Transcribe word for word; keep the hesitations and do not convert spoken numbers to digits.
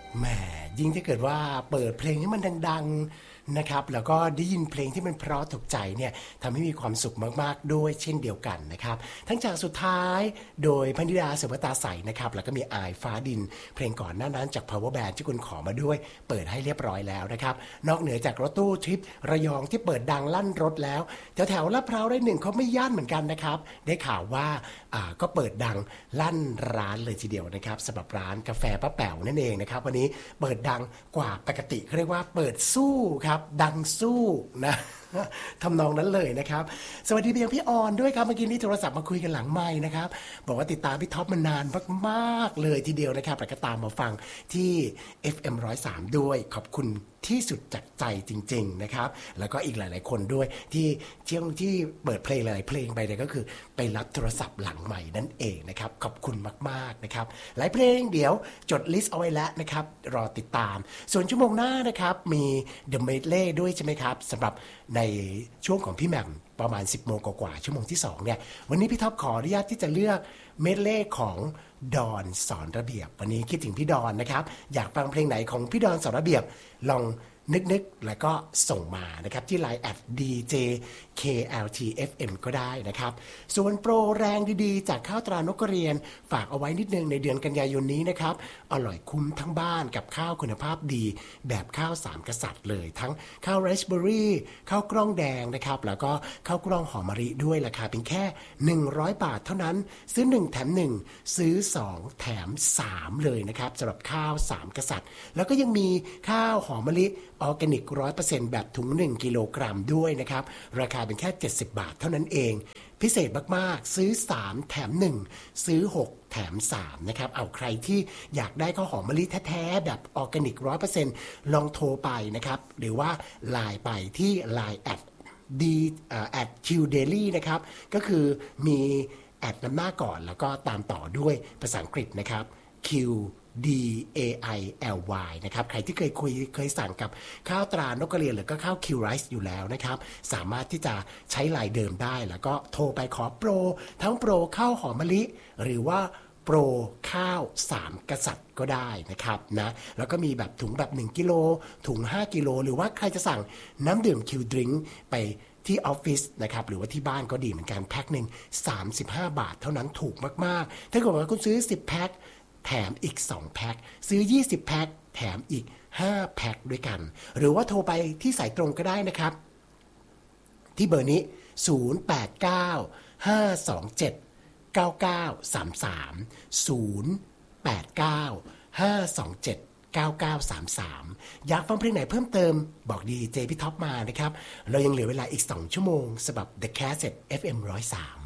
แหมยิ่งถ้าเกิดว่าเปิดเพลงให้มันดังๆนะครับแล้วก็ได้ยินเพลงที่มันเพราะถูกใจเนี่ยทำให้มีความสุขมากๆด้วยเช่นเดียวกันนะครับทั้งจากสุดท้ายโดยพนิดาเสมตาใสนะครับแล้วก็มีอายฟ้าดินเพลงก่อนหน้านั้นจาก Power Band ที่คุณขอมาด้วยเปิดให้เรียบร้อยแล้วนะครับนอกเหนือจากรถตู้ทริประยองที่เปิดดังลั่นรถแล้วแถวแถวลาดพร้าวได้หนึ่งเขาไม่ย่านเหมือนกันนะครับได้ข่าวว่าอ่าก็เปิดดังลั่นร้านเลยทีเดียวนะครับสำหรับร้านกาแฟป้าแป๋วนั่นเองนะครับวันนี้เปิดดังกว่าปกติเขาเรียกว่าเปิดสู้ครับดังสู้นะทำนองนั้นเลยนะครับสวัสดีพี่ยังพี่ออนด้วยครับเมื่อกี้นี้โทรศัพท์มาคุยกันหลังไมค์นะครับบอกว่าติดตามพี่ท็อปมานานมากๆเลยทีเดียวนะครับแล้วก็ตามมาฟังที่ เอฟ เอ็ม หนึ่งศูนย์สาม ด้วยขอบคุณที่สุดจากใจจริงๆนะครับแล้วก็อีกหลายๆคนด้วยที่เที่ยงที่เปิดเพลงหลายๆเพลงไปเนี่ยก็คือไปรับโทรศัพท์หลังใหม่นั่นเองนะครับขอบคุณมากๆนะครับหลายเพลงเดี๋ยวจดลิสต์เอาไว้แล้วนะครับรอติดตามส่วนชั่วโมงหน้านะครับมี The Medley ด้วยใช่ไหมครับสำหรับในช่วงของพี่แหม่มประมาณ สิบโมงกว่าๆชั่วโมงที่สองเนี่ยวันนี้พี่ท็อปขออนุญาตที่จะเลือกเมดเล่ของดอนสอนระเบียบวันนี้คิดถึงพี่ดอนนะครับอยากฟังเพลงไหนของพี่ดอนสอนระเบียบลองนึกๆแล้วก็ส่งมานะครับที่ ไลน์ แอท ดี เจ เค แอล ที เอฟ เอ็ม ก็ได้นะครับส่วนโปรแรงดีๆจากข้าวตรานกกระเรียนฝากเอาไว้นิดนึงในเดือนกันยายนนี้นะครับอร่อยคุ้มทั้งบ้านกับข้าวคุณภาพดีแบบข้าวสามกษัตริย์เลยทั้งข้าวไรซ์เบอร์รี่ข้าวกล้องแดงนะครับแล้วก็ข้าวกล้องหอมมะลิด้วยราคาเพียงแค่หนึ่งร้อยบาทเท่านั้นซื้อหนึ่งแถมหนึ่งซื้อสองแถมสามเลยนะครับสำหรับข้าวสามกษัตริย์แล้วก็ยังมีข้าวหอมมะลิออร์แกนิก ร้อยเปอร์เซ็นต์ แบบถุงหนึ่งกิโลกรัมด้วยนะครับราคาเป็นแค่เจ็ดสิบบาทเท่านั้นเองพิเศษมากๆซื้อสามแถมหนึ่งซื้อหกแถมสามนะครับเอาใครที่อยากได้ข้าวหอมมะลิแท้ๆแบบออร์แกนิก ร้อยเปอร์เซ็นต์ ลองโทรไปนะครับหรือว่าไลน์ไปที่ ไลน์ แอท ดี แอท คิว เดลี่ นะครับก็คือมีแอดนำหน้าก่อนแล้วก็ตามต่อด้วยภาษาอังกฤษนะครับ Q D A I L Y นะครับใครที่เคยคุยเคยสั่งกับข้าวตรานกกระเรียนหรือก็ข้าวคิวไรซ์อยู่แล้วนะครับสามารถที่จะใช้ไลน์เดิมได้แล้วก็โทรไปขอโปรทั้งโปรข้าวหอมมะลิหรือว่าโปรข้าวสามกษัตริย์ก็ได้นะครับนะแล้วก็มีแบบถุงแบบหนึ่งกิโลถุงห้ากิโลหรือว่าใครจะสั่งน้ำดื่มคิวดริงก์ไปที่ออฟฟิศนะครับหรือว่าที่บ้านก็ดีเหมือนกันแพ็คหนึ่งสามสิบห้าบาทเท่านั้นถูกมากๆถ้าเกิดว่าคุณซื้อสิบแพ็คแถมอีกสองแพ็คซื้อยี่สิบแพ็คแถมอีกห้าแพ็คด้วยกันหรือว่าโทรไปที่สายตรงก็ได้นะครับที่เบอร์นี้ศูนย์ แปด เก้า ห้า สอง เจ็ด เก้า เก้า สาม สาม ศูนย์ แปด เก้า ห้า สอง เจ็ด เก้า เก้า สาม สาม อยากฟังเพลงไหนเพิ่มเติมบอกดีเจพี่ท็อปมานะครับเรายังเหลือเวลาอีกสองชั่วโมงสำหรับ The Cassette เอฟ เอ็ม หนึ่งศูนย์สาม